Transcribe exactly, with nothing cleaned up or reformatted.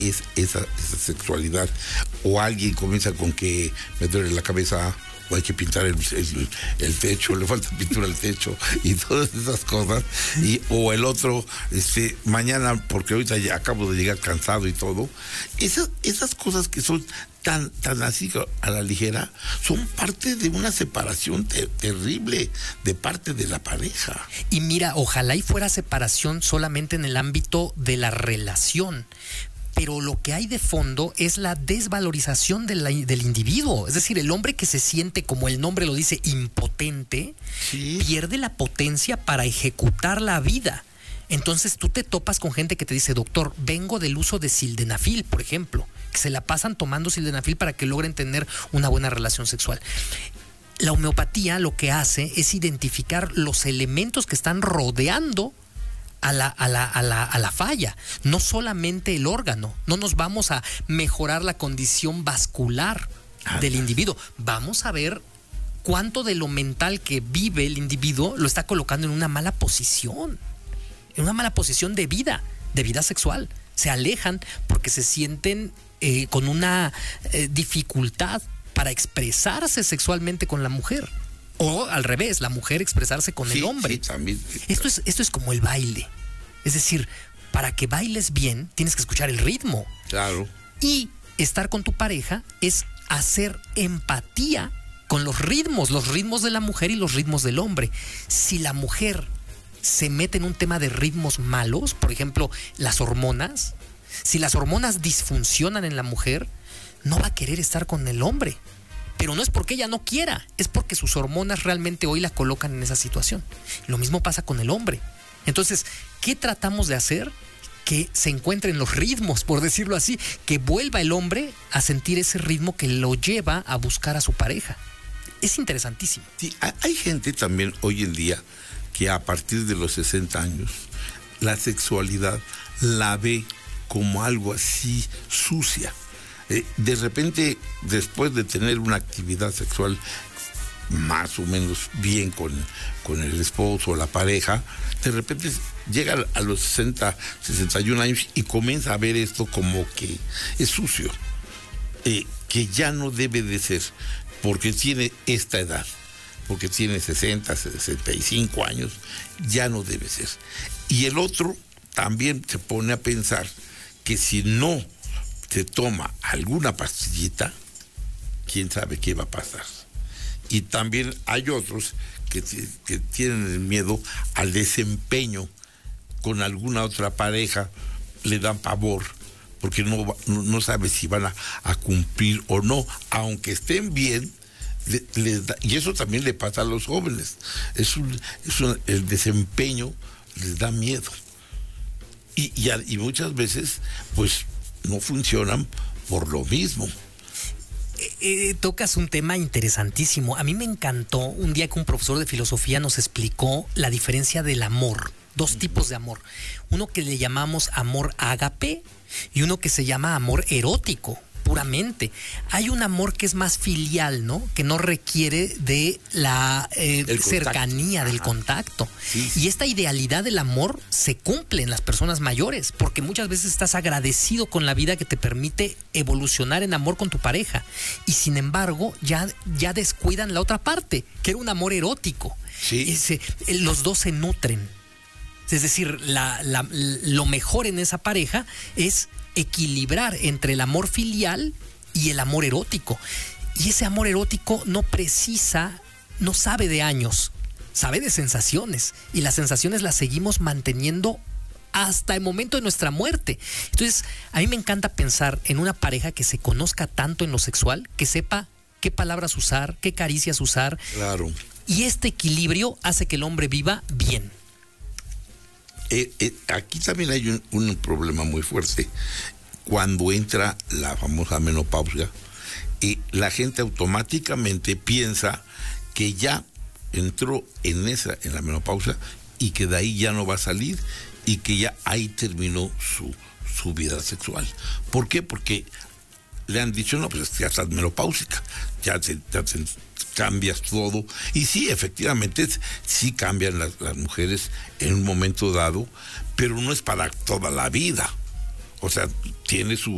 es esa, esa sexualidad. O alguien comienza con que me duele la cabeza, o hay que pintar el, el, el techo, le falta pintura al techo, y todas esas cosas. Y, o el otro, este, mañana, porque ahorita ya acabo de llegar cansado y todo. Esas, esas cosas que son tan, tan así a la ligera, son parte de una separación ter- terrible de parte de la pareja. Y mira, ojalá y fuera separación solamente en el ámbito de la relación. Pero lo que hay de fondo es la desvalorización de la, del individuo. Es decir, el hombre que se siente, como el nombre lo dice, impotente, sí, pierde la potencia para ejecutar la vida. Entonces tú te topas con gente que te dice, doctor, vengo del uso de sildenafil, por ejemplo, que se la pasan tomando sildenafil para que logren tener una buena relación sexual. La homeopatía lo que hace es identificar los elementos que están rodeando A la, a, la, a, la, a la falla, no solamente el órgano. No nos vamos a mejorar la condición vascular ah, del individuo, vamos a ver cuánto de lo mental que vive el individuo lo está colocando en una mala posición, en una mala posición de vida, de vida sexual. Se alejan porque se sienten eh, con una eh, dificultad para expresarse sexualmente con la mujer. O al revés, la mujer expresarse con sí, el hombre. Sí, también, sí, claro. Esto es, esto es como el baile. Es decir, para que bailes bien, tienes que escuchar el ritmo. Claro. Y estar con tu pareja es hacer empatía con los ritmos, los ritmos de la mujer y los ritmos del hombre. Si la mujer se mete en un tema de ritmos malos, por ejemplo, las hormonas, si las hormonas disfuncionan en la mujer, no va a querer estar con el hombre. Pero no es porque ella no quiera, es porque sus hormonas realmente hoy la colocan en esa situación. Lo mismo pasa con el hombre. Entonces, ¿qué tratamos de hacer? Que se encuentren los ritmos, por decirlo así, que vuelva el hombre a sentir ese ritmo que lo lleva a buscar a su pareja. Es interesantísimo. Sí, hay gente también hoy en día que a partir de los sesenta años, la sexualidad la ve como algo así sucia. De repente, después de tener una actividad sexual más o menos bien con, con el esposo o la pareja, de repente llega a los sesenta, sesenta y un años y comienza a ver esto como que es sucio, eh, que ya no debe de ser, porque tiene esta edad, porque tiene sesenta, sesenta y cinco años, ya no debe ser. Y el otro también se pone a pensar que si no se toma alguna pastillita, quién sabe qué va a pasar. Y también hay otros que, que tienen el miedo al desempeño con alguna otra pareja, le dan pavor, porque no, no, no sabe si van a, a cumplir o no, aunque estén bien, le, les da, y eso también le pasa a los jóvenes. Es un, es un, el desempeño les da miedo. Y, y, y muchas veces, pues, no funcionan por lo mismo. Eh, eh, tocas un tema interesantísimo. A mí me encantó un día que un profesor de filosofía nos explicó la diferencia del amor. Dos tipos de amor. Uno que le llamamos amor ágape y uno que se llama amor erótico, puramente. Hay un amor que es más filial, ¿no? Que no requiere de la eh, cercanía del Ajá. contacto. Sí, sí. Y esta idealidad del amor se cumple en las personas mayores, porque muchas veces estás agradecido con la vida que te permite evolucionar en amor con tu pareja. Y sin embargo, ya, ya descuidan la otra parte, que era un amor erótico. Sí. Ese, los dos se nutren. Es decir, la, la, lo mejor en esa pareja es equilibrar entre el amor filial y el amor erótico. Y ese amor erótico no precisa, no sabe de años, sabe de sensaciones. Y las sensaciones las seguimos manteniendo hasta el momento de nuestra muerte. Entonces, a mí me encanta pensar en una pareja que se conozca tanto en lo sexual, que sepa qué palabras usar, qué caricias usar. Claro. Y este equilibrio hace que el hombre viva bien. Eh, eh, aquí también hay un, un problema muy fuerte. Cuando entra la famosa menopausia, eh, la gente automáticamente piensa que ya entró en esa, en la menopausia, y que de ahí ya no va a salir, y que ya ahí terminó su, su vida sexual. ¿Por qué? Porque le han dicho, no, pues ya estás menopáusica, ya te, ya te cambias todo. Y sí, efectivamente, sí cambian las, las mujeres en un momento dado, pero no es para toda la vida. O sea, tiene su